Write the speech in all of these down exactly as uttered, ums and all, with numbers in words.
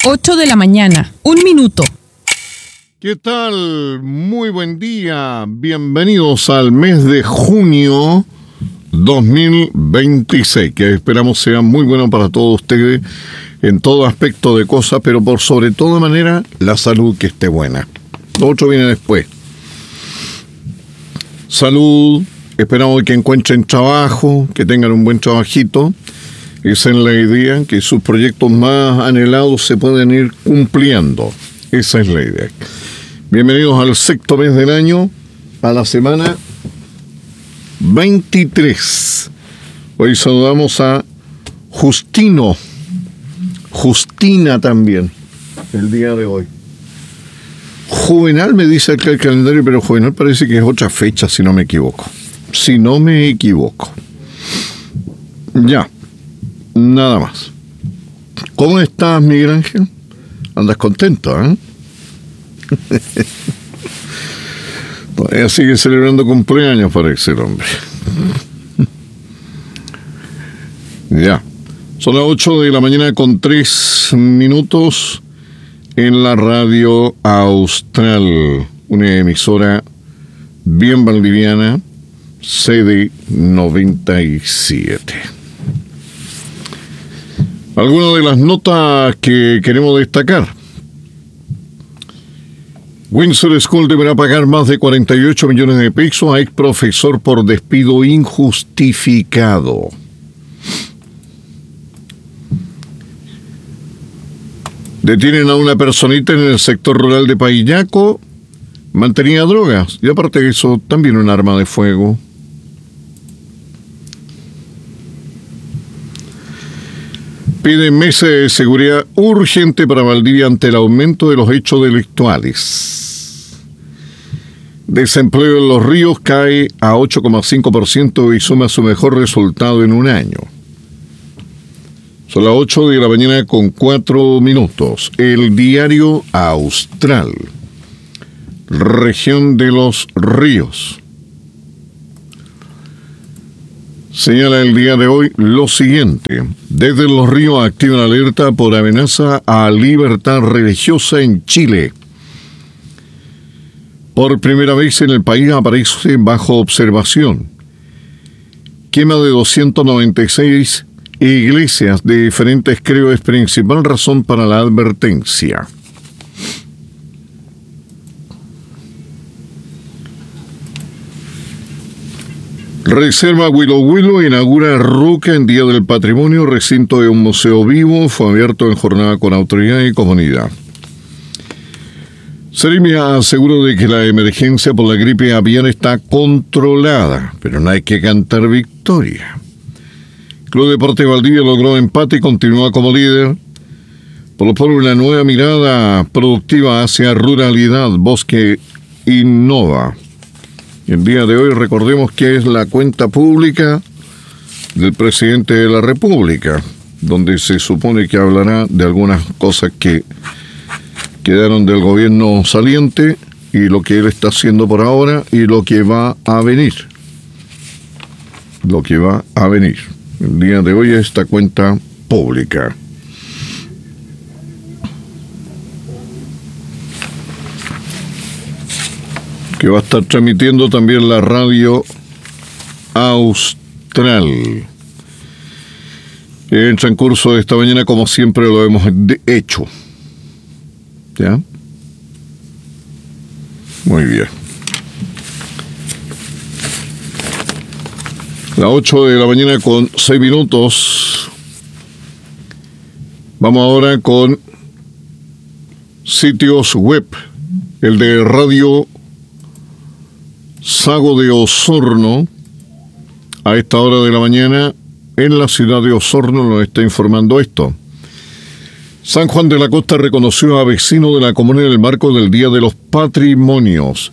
ocho de la mañana, un minuto. ¿Qué tal? Muy buen día. Bienvenidos al mes de junio dos mil veintiséis, que esperamos sea muy bueno para todos ustedes en todo aspecto de cosas, pero por sobre toda manera la salud que esté buena. Lo otro viene después. Salud, esperamos que encuentren trabajo, que tengan un buen trabajito. Esa es la idea, que sus proyectos más anhelados se pueden ir cumpliendo. Esa es la idea. Bienvenidos al sexto mes del año, a la semana veintitrés. Hoy saludamos a Justino, Justina también, el día de hoy. Juvenal me dice acá el calendario, pero Juvenal parece que es otra fecha, si no me equivoco. Si no me equivoco. Ya, nada más. ¿Cómo estás, Miguel Ángel? Andas contento, ¿eh? Todavía sigue celebrando cumpleaños, parece el hombre. Ya. Son las ocho de la mañana con tres minutos en la Radio Austral, una emisora bien valdiviana, C D noventa y siete. Algunas de las notas que queremos destacar. Windsor School deberá pagar más de cuarenta y ocho millones de pesos a ex profesor por despido injustificado. Detienen a una personita en el sector rural de Payaco. Mantenía drogas y aparte de eso, también un arma de fuego. Piden meses de seguridad urgente para Valdivia ante el aumento de los hechos delictuales. Desempleo en Los Ríos cae a ocho coma cinco por ciento y suma su mejor resultado en un año. Son las ocho de la mañana con cuatro minutos. El Diario Austral, región de Los Ríos, señala el día de hoy lo siguiente. Desde Los Ríos activan alerta por amenaza a libertad religiosa en Chile. Por primera vez en el país aparece bajo observación. Quema de doscientas noventa y seis iglesias de diferentes credos es principal razón para la advertencia. Reserva Willow Willow inaugura Ruca en Día del Patrimonio, recinto de un museo vivo, fue abierto en jornada con autoridad y comunidad. Seremia aseguró de que la emergencia por la gripe aviar está controlada, pero no hay que cantar victoria. Club Deporte Valdivia logró empate y continúa como líder. Por lo por una nueva mirada productiva hacia ruralidad, Bosque innova. El día de hoy recordemos que es la cuenta pública del presidente de la República, donde se supone que hablará de algunas cosas que quedaron del gobierno saliente y lo que él está haciendo por ahora y lo que va a venir. Lo que va a venir. El día de hoy es esta cuenta pública. Que va a estar transmitiendo también la Radio Austral. En el transcurso de esta mañana, como siempre lo hemos hecho. ¿Ya? Muy bien. Las ocho de la mañana con seis minutos. Vamos ahora con sitios web. El de Radio Sago de Osorno, a esta hora de la mañana, en la ciudad de Osorno, nos está informando esto. San Juan de la Costa reconoció a vecino de la comuna en el marco del Día de los Patrimonios.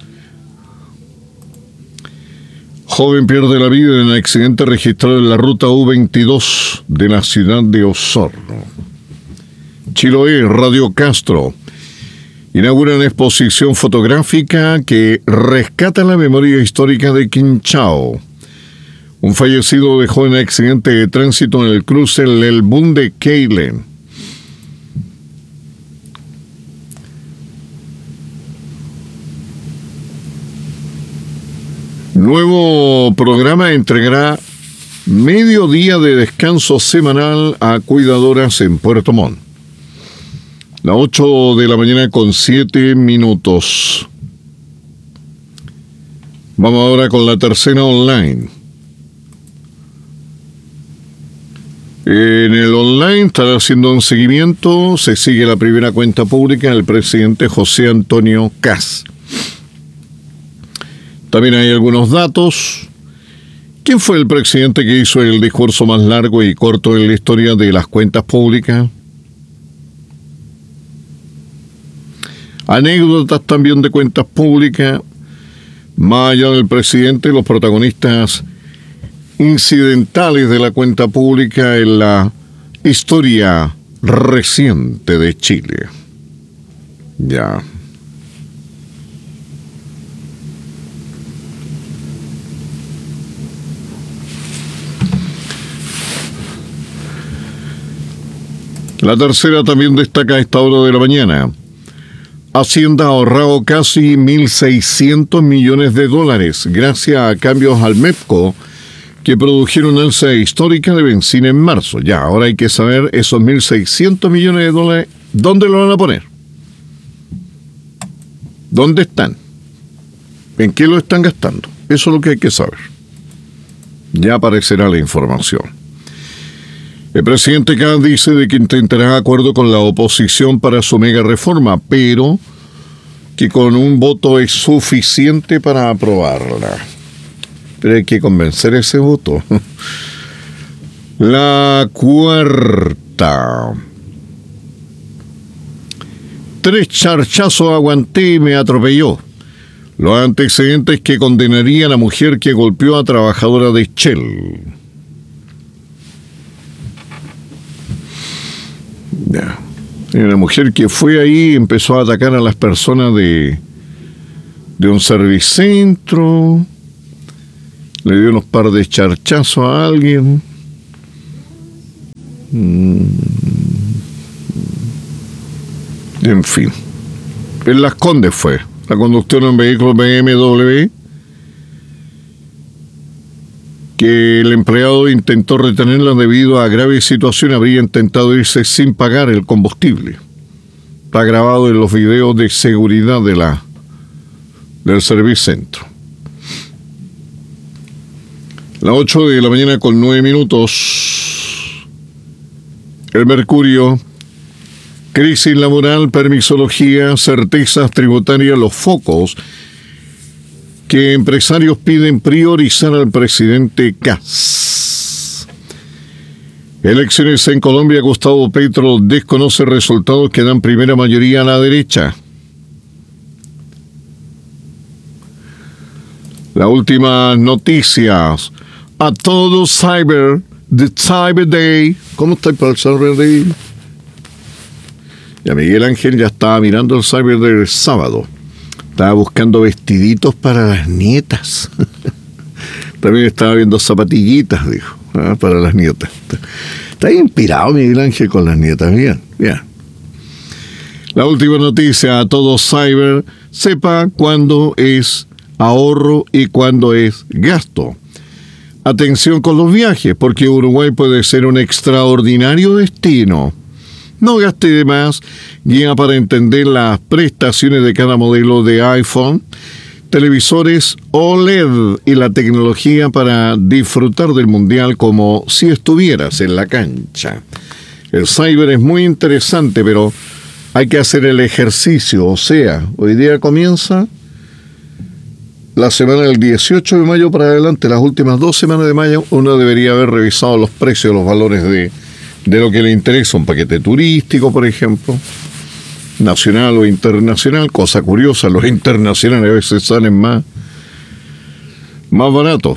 Joven pierde la vida en un accidente registrado en la ruta U veintidós de la ciudad de Osorno. Chiloé, Radio Castro, inaugura una exposición fotográfica que rescata la memoria histórica de Quinchao. Un fallecido dejó en accidente de tránsito en el cruce Lelbún de Keilen. Nuevo programa entregará medio día de descanso semanal a cuidadoras en Puerto Montt. Las ocho de la mañana con siete minutos. Vamos ahora con la tercera online. En el online estará haciendo un seguimiento. Se sigue la primera cuenta pública del presidente José Antonio Kast. También hay algunos datos. ¿Quién fue el presidente que hizo el discurso más largo y corto en la historia de las cuentas públicas? Anécdotas también de cuentas públicas. Más allá del presidente, los protagonistas incidentales de la cuenta pública en la historia reciente de Chile. Ya. La tercera también destaca a esta hora de la mañana. Hacienda ha ahorrado casi mil seiscientos millones de dólares gracias a cambios al MEPCO que produjeron una alza histórica de benzina en marzo. Ya, ahora hay que saber esos mil seiscientos millones de dólares, ¿dónde lo van a poner? ¿Dónde están? ¿En qué lo están gastando? Eso es lo que hay que saber. Ya aparecerá la información. El presidente Kast dice de que intentará acuerdo con la oposición para su mega reforma, pero que con un voto es suficiente para aprobarla. Pero hay que convencer ese voto. La cuarta. Tres charchazos aguanté y me atropelló. Los antecedentes que condenarían a la mujer que golpeó a trabajadora de Shell. Ya. Una mujer que fue ahí y empezó a atacar a las personas de, de un servicentro. Le dio unos par de charchazos a alguien. En fin. En Las Condes fue. La conductora en vehículo B M W. Que el empleado intentó retenerla debido a grave situación. Habría intentado irse sin pagar el combustible. Está grabado en los videos de seguridad de la del servicentro. Las ocho de la mañana con nueve minutos. El Mercurio. Crisis laboral, permisología, certezas tributarias, los focos que empresarios piden priorizar al presidente Kast. Elecciones en Colombia. Gustavo Petro desconoce resultados que dan primera mayoría a la derecha. Las últimas noticias. A todo Cyber, the Cyber Day. ¿Cómo está para el Cyber Day? Ya Miguel Ángel ya estaba mirando el Cyber Day del sábado. Estaba buscando vestiditos para las nietas. También estaba viendo zapatillitas, dijo, ¿eh? Para las nietas. Está inspirado Miguel Ángel con las nietas. Bien, bien. La última noticia a todo Cyber. Sepa cuándo es ahorro y cuándo es gasto. Atención con los viajes, porque Uruguay puede ser un extraordinario destino. No gaste de más. Guía para entender las prestaciones de cada modelo de iPhone, televisores O L E D y la tecnología para disfrutar del mundial como si estuvieras en la cancha. El Cyber es muy interesante, pero hay que hacer el ejercicio. O sea, hoy día comienza la semana del dieciocho de mayo para adelante. Las últimas dos semanas de mayo uno debería haber revisado los precios, los valores de, de lo que le interesa. Un paquete turístico, por ejemplo, nacional o internacional. Cosa curiosa, los internacionales a veces salen más, más baratos.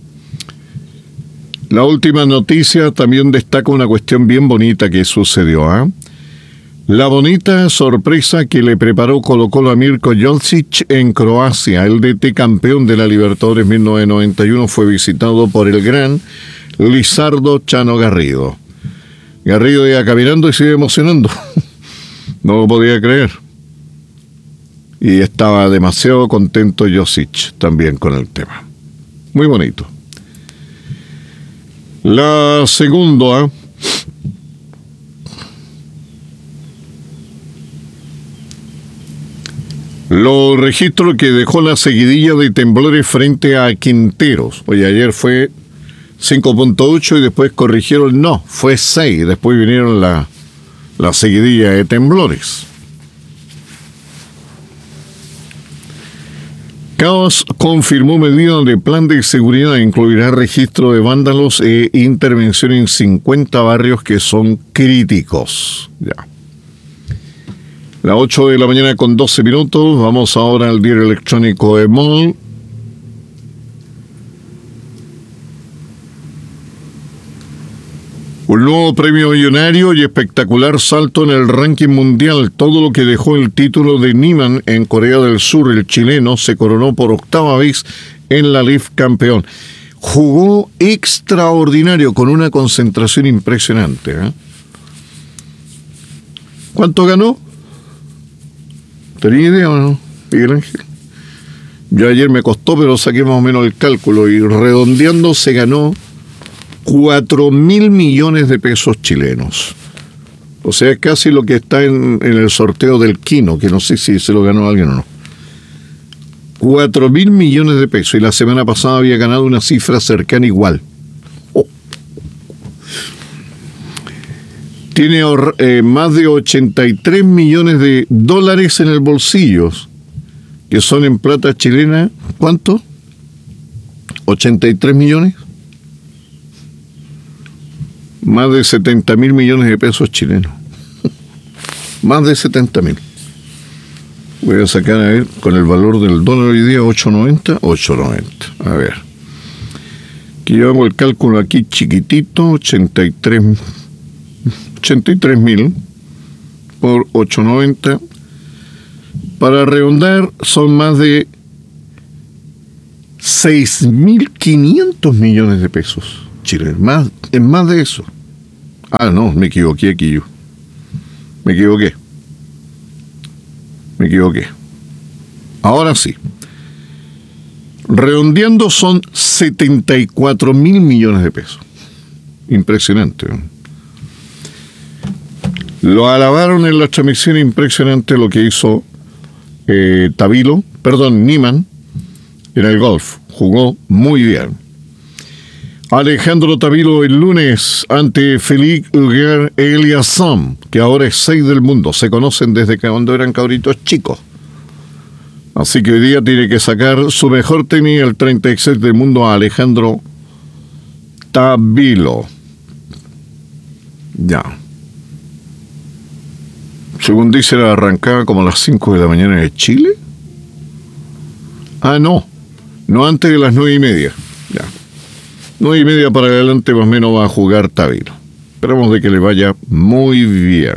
La última noticia también destaca una cuestión bien bonita que sucedió, ¿eh? La bonita sorpresa que le preparó Colo-Colo a Mirko Josic en Croacia. El D T campeón de la Libertadores mil novecientos noventa y uno fue visitado por el gran Lizardo Chano Garrido. Garrido iba caminando y sigue emocionando. No lo podía creer. Y estaba demasiado contento Josic también con el tema. muy bonito. La segunda, los registros que dejó la seguidilla de temblores frente a Quinteros. Oye, ayer fue cinco punto ocho y después corrigieron, no, fue seis. Después vinieron la, la seguidilla de temblores. Caos confirmó medidas de plan de seguridad, incluirá registro de vándalos e intervención en cincuenta barrios que son críticos. Ya. Las ocho de la mañana con doce minutos, vamos ahora al diario electrónico E M O L. Un nuevo premio millonario y espectacular salto en el ranking mundial. Todo lo que dejó el título de Niemann en Corea del Sur, el chileno, se coronó por octava vez en la L I F campeón. Jugó extraordinario, con una concentración impresionante, ¿eh? ¿Cuánto ganó? ¿Tenía idea o no, Miguel Ángel? Yo ayer me costó, pero saqué más o menos el cálculo y redondeando se ganó cuatro mil millones de pesos chilenos. O sea, casi lo que está en, en el sorteo del Quino, que no sé si se lo ganó alguien o no. Cuatro mil millones de pesos. Y la semana pasada había ganado una cifra cercana igual. Oh. Tiene eh, más de ochenta y tres millones de dólares en el bolsillo, que son en plata chilena, ¿cuánto? ¿ochenta y tres millones? Más de setenta mil millones de pesos chilenos. Más de setenta mil. Voy a sacar a ver con el valor del dólar hoy día, ocho noventa. ocho noventa. A ver. Que yo hago el cálculo aquí chiquitito, ochenta y tres mil por ocho noventa. Para redondar, son más de seis mil quinientos millones de pesos chilenos. Más, es más de eso. Ah, no, me equivoqué aquí yo. Me equivoqué. Me equivoqué. Ahora sí. Redondeando son setenta y cuatro mil millones de pesos. Impresionante, ¿no? Lo alabaron en la transmisión, impresionante lo que hizo eh, Tabilo, perdón, Niemann, en el golf. Jugó muy bien. Alejandro Tabilo el lunes ante Félix Auger-Aliassime, que ahora es seis del mundo. Se conocen desde que cuando eran cabritos chicos. Así que hoy día tiene que sacar su mejor tenis, el treinta y seis del mundo, a Alejandro Tabilo. Ya. Según dice, la arrancada como a las cinco de la mañana de Chile. Ah, no. No antes de las nueve y media. Ya. Nueve y media para adelante más o menos va a jugar Tabilo. Esperamos de que le vaya muy bien.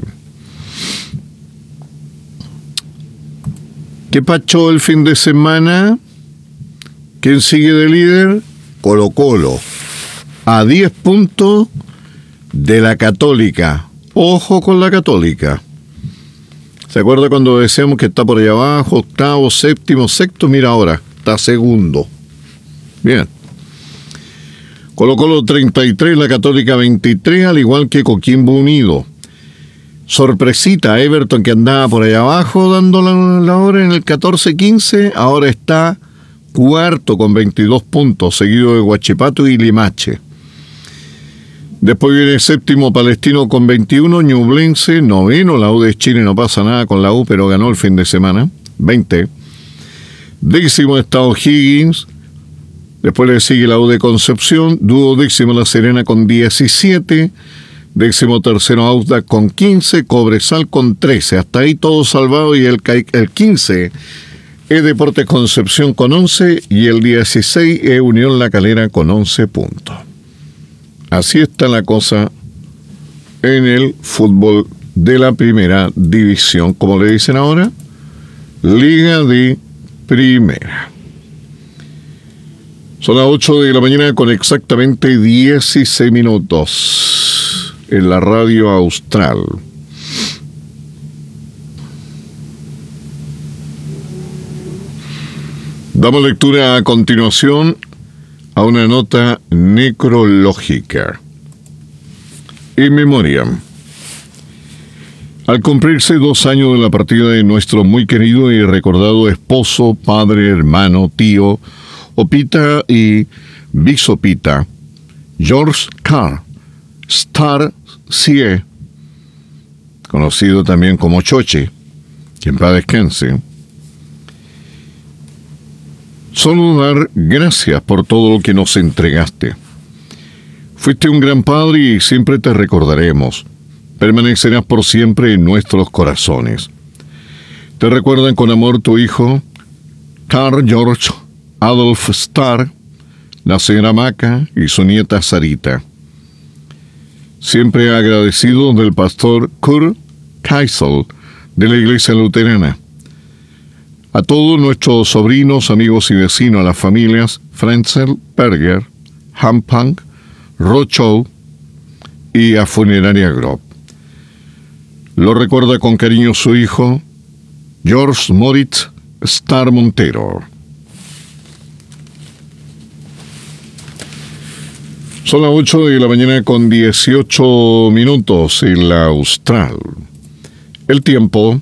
¿Qué pachó el fin de semana? ¿Quién sigue de líder? Colo-Colo. A diez puntos de la Católica. Ojo con la Católica. ¿Se acuerda cuando decíamos que está por allá abajo, octavo, séptimo, sexto? Mira ahora, está segundo. Bien. Colo-Colo treinta y tres, la Católica veintitrés, al igual que Coquimbo Unido. Sorpresita, Everton, que andaba por allá abajo dando la, la hora en el catorce quince, ahora está cuarto con veintidós puntos, seguido de Huachipato y Limache. Después viene séptimo Palestino con veintiuno, Ñublense, noveno, la U de Chile, no pasa nada con la U, pero ganó el fin de semana, veinte. Décimo está O'Higgins. Después le sigue la U de Concepción, duodécimo La Serena con diecisiete, décimo tercero Audax con quince, Cobresal con trece, hasta ahí todo salvado, y el, el quince es Deportes Concepción con once y el dieciséis es Unión La Calera con once puntos. Así está la cosa en el fútbol de la primera división, como le dicen ahora, Liga de Primera. Son las ocho de la mañana con exactamente dieciséis minutos en la radio austral. Damos lectura a continuación a una nota necrológica. En memoria. Al cumplirse dos años de la partida de nuestro muy querido y recordado esposo, padre, hermano, tío, opita y bisopita, George Carr Star Sie, conocido también como Choche, que en paz descanse, solo dar gracias por todo lo que nos entregaste. Fuiste un gran padre y siempre te recordaremos. Permanecerás por siempre en nuestros corazones. Te recuerdan con amor tu hijo, Carl George Adolf Starr, la señora Maca y su nieta Sarita. Siempre agradecido del pastor Kurt Keisel de la Iglesia Luterana. A todos nuestros sobrinos, amigos y vecinos, a las familias Frenzel, Berger, Hampang, Rochow y a Funeraria Grob. Lo recuerda con cariño su hijo, George Moritz Starr Montero. Son las ocho de la mañana con dieciocho minutos en la Austral. El tiempo.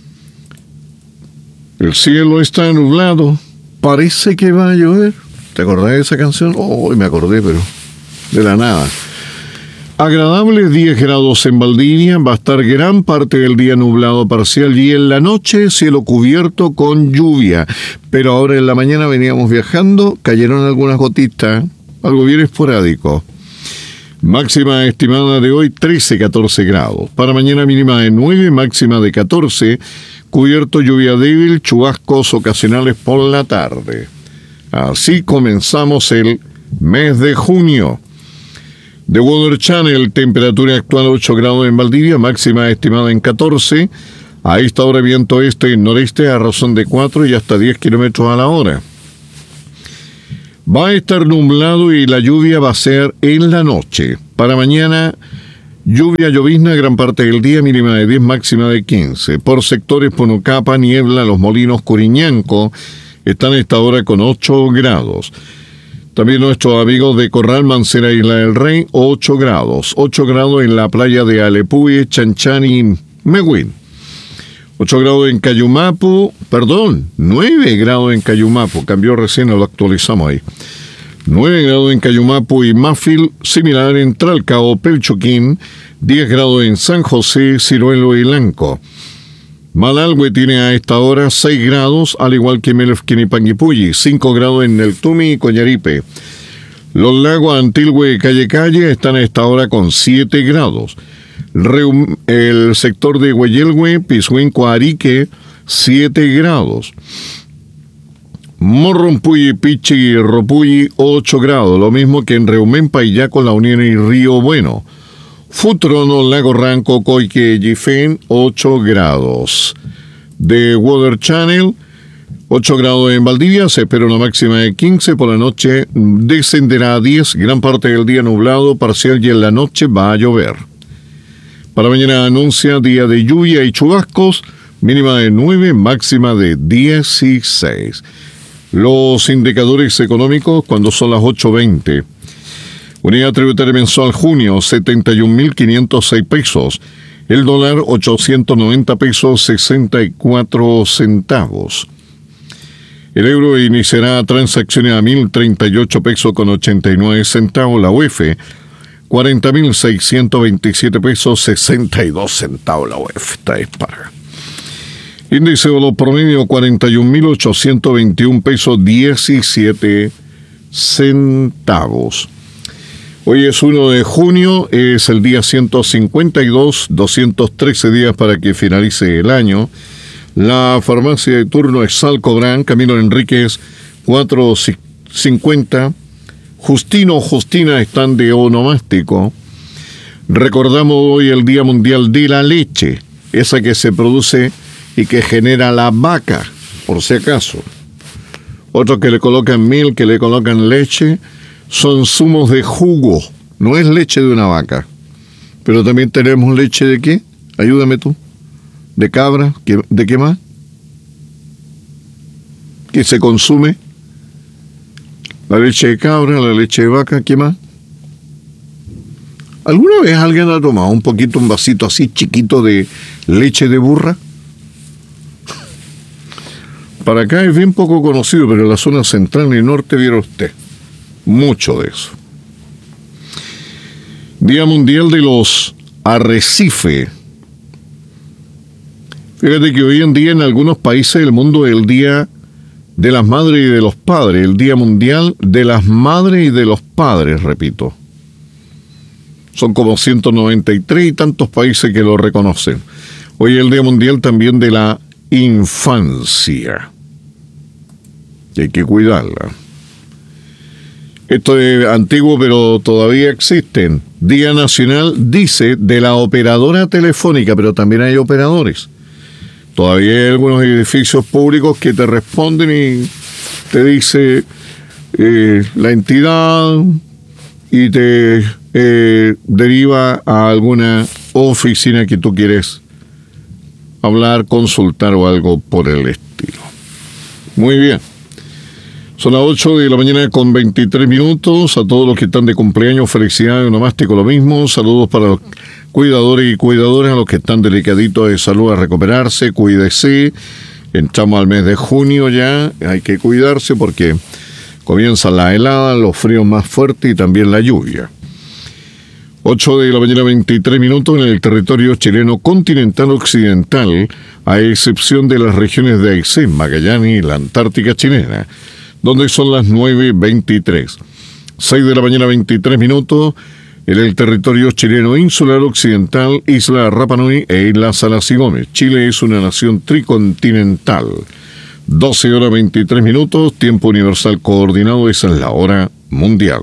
El cielo está nublado. Parece que va a llover. ¿Te acordás de esa canción? Oh, me acordé, pero de la nada. Agradable, diez grados en Valdivia, va a estar gran parte del día nublado parcial y en la noche cielo cubierto con lluvia. Pero ahora en la mañana veníamos viajando, cayeron algunas gotitas, algo bien esporádico. Máxima estimada de hoy trece a catorce grados. Para mañana mínima de nueve, máxima de catorce, cubierto, lluvia débil, chubascos ocasionales por la tarde. Así comenzamos el mes de junio. The Weather Channel, temperatura actual ocho grados en Valdivia, máxima estimada en catorce. A esta hora viento este y noreste a razón de cuatro y hasta diez kilómetros a la hora. Va a estar nublado y la lluvia va a ser en la noche. Para mañana, lluvia, llovizna gran parte del día, mínima de diez, máxima de quince. Por sectores Punocapa, niebla, Los Molinos, Curiñanco, están a esta hora con ocho grados. También nuestros amigos de Corral, Mancera, Isla del Rey, ocho grados. ocho grados en la playa de Alepuye, Chanchán y Mehuín. ocho grados en Cayumapu, perdón, nueve grados en Cayumapu, cambió recién, lo actualizamos ahí. nueve grados en Cayumapu y Mafil, similar en Tralcao, Pelchuquín, diez grados en San José, Ciruelo y Lanco. Malalhue tiene a esta hora seis grados, al igual que Melefquén y Panguipulli, cinco grados en Neltumi y Coñaripe. Los lagos Antilhue y Calle Calle están a esta hora con siete grados. Reum, el sector de Hueyelhue, Pisuenco, Arique, siete grados. Morrompulli, Pichi y Ropulli, ocho grados, lo mismo que en Reumén, Payaco, La Unión y Río Bueno. Futrono, Lago Ranco, Coique, Gifén, ocho grados. The Weather Channel, ocho grados en Valdivia, se espera una máxima de quince, por la noche descenderá a diez, gran parte del día nublado, parcial y en la noche va a llover. Para mañana anuncia día de lluvia y chubascos, mínima de nueve, máxima de dieciséis. Los indicadores económicos cuando son las ocho veinte. Unidad tributaria mensual junio, setenta y un mil quinientos seis pesos. El dólar, ochocientos noventa pesos, sesenta y cuatro centavos. El euro iniciará transacciones a mil treinta y ocho pesos con ochenta y nueve centavos. La U E F, cuarenta mil seiscientos veintisiete pesos, sesenta y dos centavos. La U E F está dispara. Índice de los promedios, cuarenta y un mil ochocientos veintiún pesos, diecisiete centavos. Hoy es uno de junio, es el día ciento cincuenta y dos, doscientos trece días para que finalice el año. La farmacia de turno es Salcobran, Camino Enríquez, cuatrocientos cincuenta. Justino o Justina están de onomástico. Recordamos hoy el Día Mundial de la Leche, esa que se produce y que genera la vaca, por si acaso. Otros que le colocan miel, que le colocan leche, son zumos de jugo, no es leche de una vaca. Pero también tenemos leche de ¿qué? Ayúdame tú. ¿De cabra? ¿De qué más? ¿Que se consume? La leche de cabra, la leche de vaca, ¿qué más? ¿Alguna vez alguien ha tomado un poquito, un vasito así chiquito de leche de burra? Para acá es bien poco conocido, pero en la zona central y norte viera usted mucho de eso. Día Mundial de los Arrecifes. Fíjate que hoy en día en algunos países del mundo es el Día de las Madres y de los Padres, el Día Mundial de las Madres y de los Padres, repito. Son como ciento noventa y tres y tantos países que lo reconocen. Hoy es el Día Mundial también de la Infancia. Y hay que cuidarla. Esto es antiguo, pero todavía existen. Día Nacional, dice, de la operadora telefónica, pero también hay operadores. Todavía hay algunos edificios públicos que te responden y te dice eh, la entidad y te eh, deriva a alguna oficina que tú quieres hablar, consultar o algo por el estilo. Muy bien. Son las ocho de la mañana con veintitrés minutos. A todos los que están de cumpleaños, felicidades, onomástico lo mismo. Saludos para los cuidadores y cuidadoras, a los que están delicaditos de salud a recuperarse. Cuídese. Entramos al mes de junio ya. Hay que cuidarse porque comienzan las heladas, los fríos más fuertes y también la lluvia. ocho de la mañana veintitrés minutos en el territorio chileno continental occidental, a excepción de las regiones de Aysén, Magallanes y la Antártica chilena, donde son las nueve veintitrés. seis de la mañana veintitrés minutos en el territorio chileno insular occidental, Isla Rapa Nui e Isla Salas y Gómez. Chile es una nación tricontinental. doce horas veintitrés minutos, tiempo universal coordinado, esa es la hora mundial.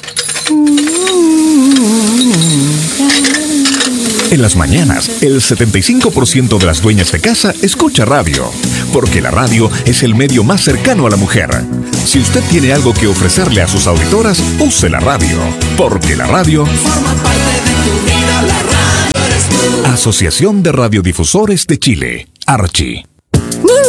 En las mañanas, el setenta y cinco por ciento de las dueñas de casa escucha radio, porque la radio es el medio más cercano a la mujer. Si usted tiene algo que ofrecerle a sus auditoras, use la radio, porque la radio forma parte de tu vida. La radio eres tú. Asociación de Radiodifusores de Chile, Archi.